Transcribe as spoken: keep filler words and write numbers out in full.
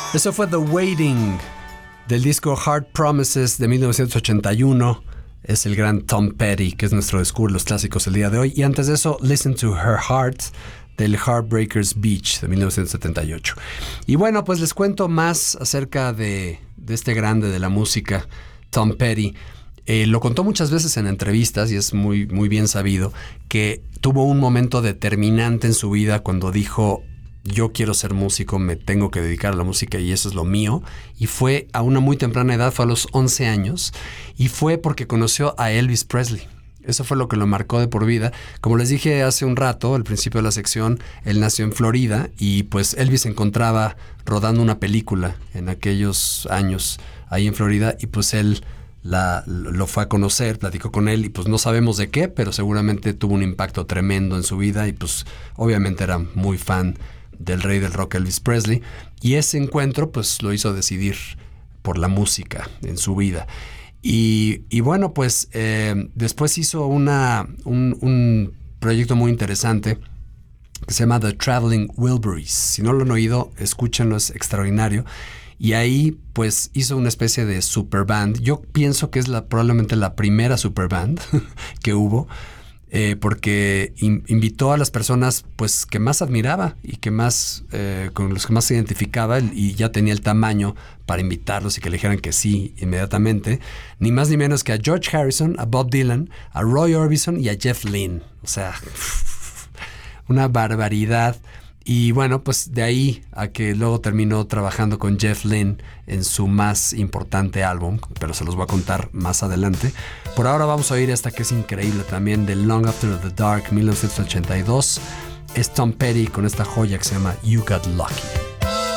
Eso fue The Waiting, del disco Hard Promises de mil novecientos ochenta y uno. Es el gran Tom Petty, que es nuestro descubre los clásicos el día de hoy. Y antes de eso, Listen to Her Heart, del Heartbreakers Beach de mil novecientos setenta y ocho. Y bueno, pues les cuento más acerca de, de este grande de la música, Tom Petty. Eh, lo contó muchas veces en entrevistas y es muy, muy bien sabido que tuvo un momento determinante en su vida cuando dijo: yo quiero ser músico, me tengo que dedicar a la música y eso es lo mío. Y fue a una muy temprana edad, fue a los once años, y fue porque conoció a Elvis Presley. Eso fue lo que lo marcó de por vida. Como les dije hace un rato, al principio de la sección, él nació en Florida y pues Elvis se encontraba rodando una película en aquellos años ahí en Florida y pues él la, lo fue a conocer, platicó con él y pues no sabemos de qué, pero seguramente tuvo un impacto tremendo en su vida y pues obviamente era muy fan del rey del rock Elvis Presley, y ese encuentro pues lo hizo decidir por la música en su vida. Y, y bueno, pues eh, después hizo una, un, un proyecto muy interesante que se llama The Traveling Wilburys. Si no lo han oído, escúchenlo, es extraordinario. Y ahí pues hizo una especie de superband. Yo pienso que es la, probablemente la primera superband que hubo. Eh, porque in, invitó a las personas pues que más admiraba y que más eh, con los que más se identificaba, y ya tenía el tamaño para invitarlos y que le dijeran que sí inmediatamente. Ni más ni menos que a George Harrison, a Bob Dylan, a Roy Orbison y a Jeff Lynne. O sea, una barbaridad. Y bueno, pues de ahí a que luego terminó trabajando con Jeff Lynne en su más importante álbum, pero se los voy a contar más adelante. Por ahora vamos a oír esta que es increíble también, de Long After the Dark, mil novecientos ochenta y dos. Es Tom Petty con esta joya que se llama You Got Lucky.